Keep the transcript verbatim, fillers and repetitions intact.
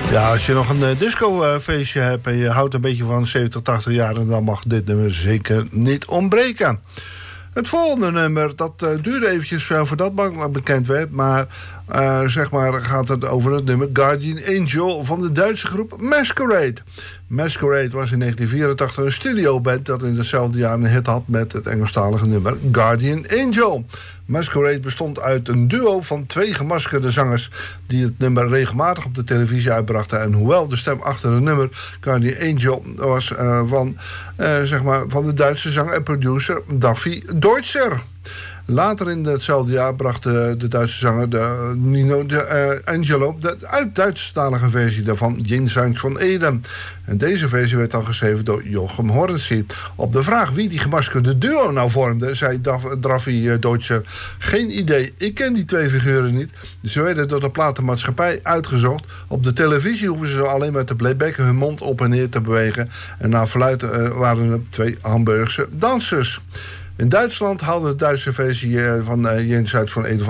Ja, als je nog een uh, discofeestje hebt en je houdt een beetje van zeventig, tachtig jaar... dan mag dit nummer zeker niet ontbreken. Het volgende nummer, dat uh, duurde eventjes uh, voordat het bekend werd... maar uh, zeg maar gaat het over het nummer Guardian Angel van de Duitse groep Masquerade. Masquerade was in negentien vierentachtig een studioband dat in hetzelfde jaar een hit had met het Engelstalige nummer Guardian Angel. Masquerade bestond uit een duo van twee gemaskerde zangers die het nummer regelmatig op de televisie uitbrachten. En hoewel de stem achter het nummer Guardian Angel was uh, van, uh, zeg maar van de Duitse zanger en producer Daffy Deutscher. Later in hetzelfde jaar bracht de, de Duitse zanger de, Nino de, uh, Angelo de uit Duitsstalige versie daarvan, Jenseins van Eden. En deze versie werd dan geschreven door Jochem Hornsey. Op de vraag wie die gemaskerde duo nou vormde, zei Daffy Deutscher: geen idee, ik ken die twee figuren niet. Ze werden door de platenmaatschappij uitgezocht. Op de televisie hoeven ze alleen maar te playbacken, hun mond op en neer te bewegen. En na verluid uh, waren er twee Hamburgse dansers. In Duitsland haalde de Duitse versie van uh, Jenseins van Eden